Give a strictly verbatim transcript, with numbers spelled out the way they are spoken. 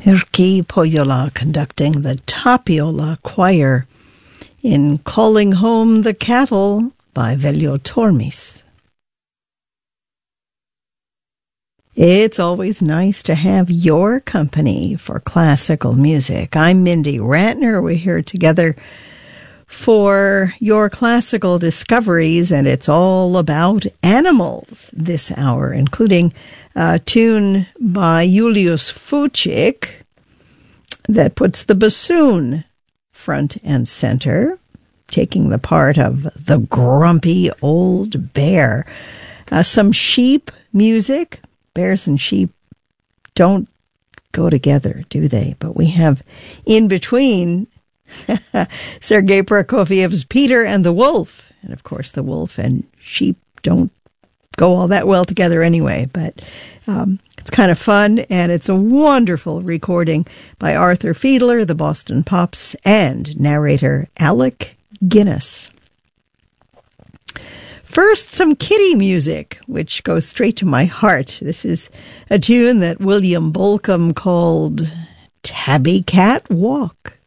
Erkki Pohjola conducting the Tapiola Choir in Calling Home the Cattle by Veljo Tormis. It's always nice to have your company for classical music. I'm Mindy Ratner. We're here together for your classical discoveries, and it's all about animals this hour, including a tune by Julius Fučík that puts the bassoon front and center, taking the part of the grumpy old bear. Uh, some sheep music. Bears and sheep don't go together, do they? But we have in between Sergei Prokofiev's Peter and the Wolf. And of course, the wolf and sheep don't go all that well together anyway. But um, it's kind of fun, and it's a wonderful recording by Arthur Fiedler, the Boston Pops, and narrator Alec Guinness. First, some kitty music, which goes straight to my heart. This is a tune that William Bolcom called Tabby Cat Walk.